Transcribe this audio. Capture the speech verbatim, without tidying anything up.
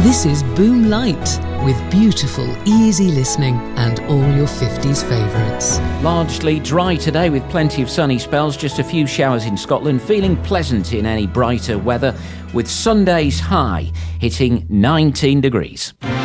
This is Boom Light, with beautiful, easy listening and all your fifties favourites. Largely dry today with plenty of sunny spells, just a few showers in Scotland, feeling pleasant in any brighter weather, with Sunday's high hitting nineteen degrees.